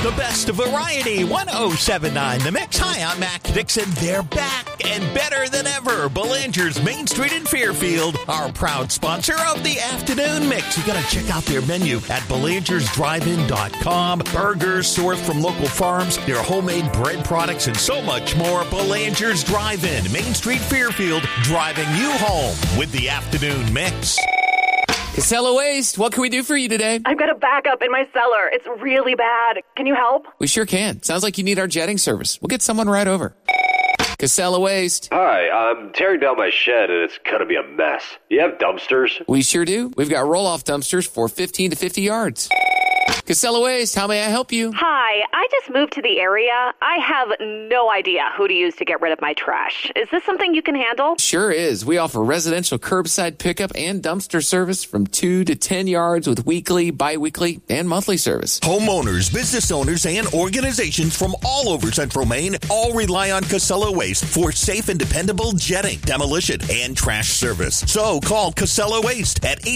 The best of variety, 1079 The Mix. Hi, I'm Mac Dixon. They're back and better than ever. Belanger's Main Street in Fairfield, our proud sponsor of the afternoon mix. You got to check out their menu at BelangersDriveIn.com. Burgers sourced from local farms, their homemade bread products, and so much more. Belanger's Drive-In, Main Street, Fairfield, driving you home with the afternoon mix. Casella Waste, what can we do for you today? I've got a backup in my cellar. It's really bad. Can you help? We sure can. Sounds like you need our jetting service. We'll get someone right over. Casella Waste. Hi, I'm tearing down my shed and it's going to be a mess. You have dumpsters? We sure do. We've got roll-off dumpsters for 15 to 50 yards. Casella Waste, how may I help you? Hi, I just moved to the area. I have no idea who to use to get rid of my trash. Is this something you can handle? Sure is. We offer residential curbside pickup and dumpster service from 2 to 10 yards with weekly, bi-weekly, and monthly service. Homeowners, business owners, and organizations from all over Central Maine all rely on Casella Waste for safe and dependable jetting, demolition, and trash service. So call Casella Waste at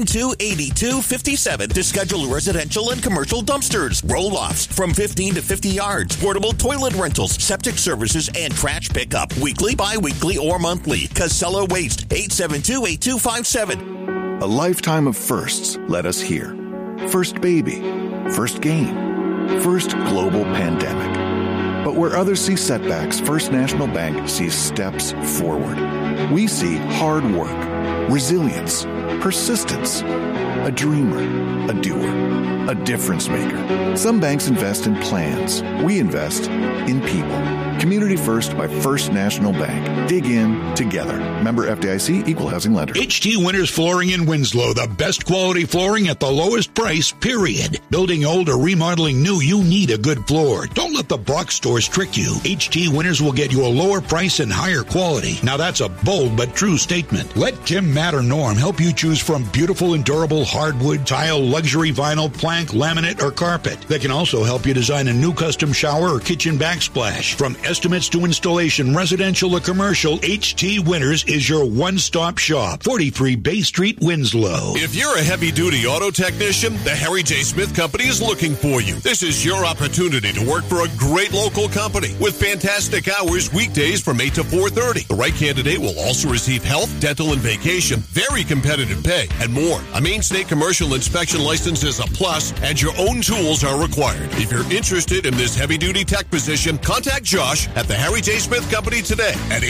872-8257 to schedule residential and commercial dumpsters, roll-offs from 15 to 50 yards, portable toilet rentals, septic services, and trash pickup, weekly, bi-weekly, or monthly. Casella Waste, 872-8257. A lifetime of firsts led us here. First baby, first game, first global pandemic. But where others see setbacks, First National Bank sees steps forward. We see hard work, resilience, persistence, a dreamer, a doer, a difference maker. Some banks invest in plans. We invest in people. Community First by First National Bank. Dig in together. Member FDIC, Equal Housing Lender. HT Winters Flooring in Winslow. The best quality flooring at the lowest price, period. Building old or remodeling new, you need a good floor. Don't let the box stores trick you. HT Winters will get you a lower price and higher quality. Now that's a bold but true statement. Let Kim, Matt, or Norm help you choose from beautiful and durable hardwood, tile, luxury vinyl, plank, laminate, or carpet. They can also help you design a new custom shower or kitchen backsplash. From estimates to installation, residential or commercial, HT Winters is your one-stop shop. 43 Bay Street, Winslow. If you're a heavy-duty auto technician, the Harry J. Smith Company is looking for you. This is your opportunity to work for a great local company with fantastic hours weekdays from 8 to 4:30. The right candidate will also receive health, dental, and vacation, very competitive pay, and more. A Maine State commercial inspection license is a plus, and your own tools are required. If you're interested in this heavy-duty tech position, contact Josh at the Harry J. Smith Company today at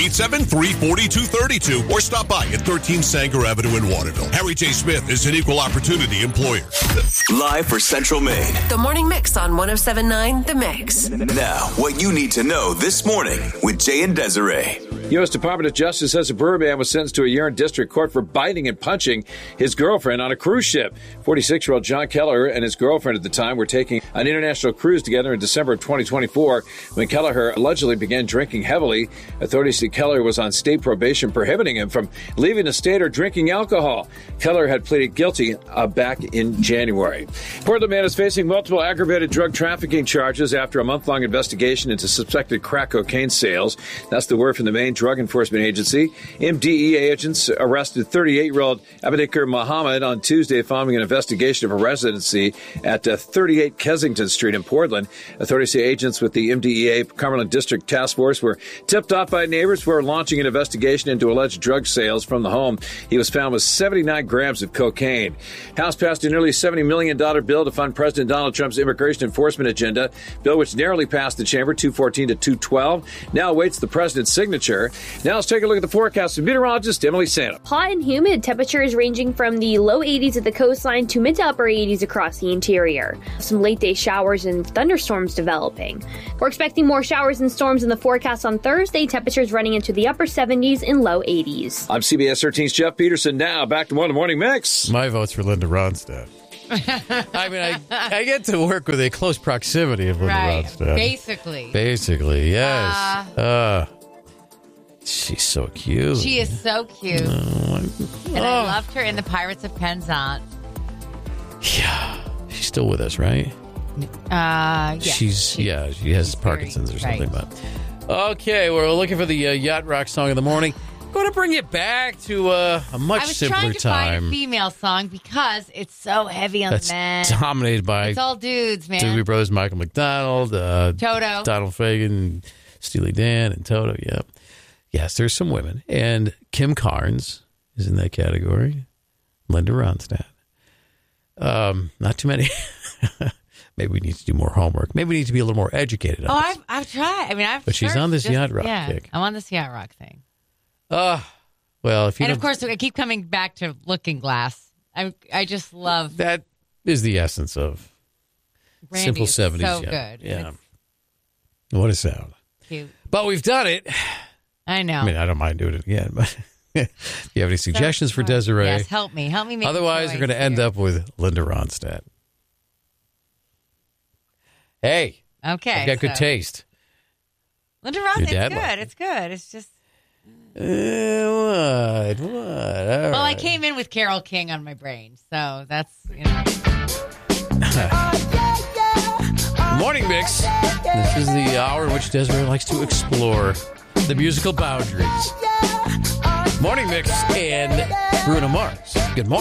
873-4232 or stop by at 13 Sanger Avenue in Waterville. Harry J. Smith is an equal opportunity employer. Live for Central Maine. The Morning Mix on 1079 The Mix. Now, what you need to know this morning with Jay and Desiree. U.S. Department of Justice says a Brewer man was sentenced to a year in district court for biting and punching his girlfriend on a cruise ship. 46-year-old John Kelleher and his girlfriend at the time were taking an international cruise together in December of 2024 when Kelleher allegedly began drinking heavily. Authorities say Kelleher was on state probation prohibiting him from leaving the state or drinking alcohol. Kelleher had pleaded guilty back in January. Portland man is facing multiple aggravated drug trafficking charges after a month-long investigation into suspected crack cocaine sales. That's the word from the Maine Drug Enforcement Agency. MDEA agents arrested 38-year-old Abedekar Muhammad on Tuesday following an investigation of a residency at 38 Kensington Street in Portland. Authorities say agents with the MDEA Cumberland District Task Force were tipped off by neighbors who were launching an investigation into alleged drug sales from the home. He was found with 79 grams of cocaine. House passed a nearly $70 million bill to fund President Donald Trump's immigration enforcement agenda, bill which narrowly passed the chamber 214 to 212. Now awaits the president's signature. Now let's take a look at the forecast with meteorologist Emily Santa. Hot and humid, temperatures ranging from the low 80s at the coastline to mid to upper 80s across the interior. Some late day showers and thunderstorms developing. We're expecting more showers and storms in the forecast on Thursday, temperatures running into the upper 70s and low 80s. I'm CBS 13's Jeff Peterson. Now back to the Morning Mix. My vote's for Linda Ronstadt. I mean, I get to work with a close proximity of Linda Ronstadt. Basically, yes. She's so cute. She is so cute. And I loved her in The Pirates of Penzance. Yeah. She's still with us, right? Yeah. She has Parkinson's or something. But okay, we're looking for the Yacht Rock song of the morning. going to bring it back to a much simpler time. I was trying to find a female song because it's so heavy on the men. Dominated by it's all dudes, man. Doobie Brothers, Michael McDonald, Toto, Donald Fagen, Steely Dan, and Toto. Yeah, yes, there's some women, and Kim Carnes is in that category. Linda Ronstadt. Not too many. Maybe we need to do more homework. Maybe we need to be a little more educated on this. I've tried. I mean, but she's on this yacht rock kick. I'm on this yacht rock thing. Well, if you and of course, I keep coming back to Looking Glass. I just love that. Is the essence of Randy simple 70s. So yacht. good. Yeah. What a sound. Cute. But we've done it. I know. I mean, I don't mind doing it again, but if you have any suggestions for Desiree, yes, help me make otherwise, we're going to end up with Linda Ronstadt. Hey, okay, I've got good taste. Linda Ronstadt's good. It's good. It's just what? Well, I came in with Carole King on my brain, so that's Morning Mix. This is the hour in which Desiree likes to explore the musical boundaries. Morning Mix and Bruno Mars. Good morning.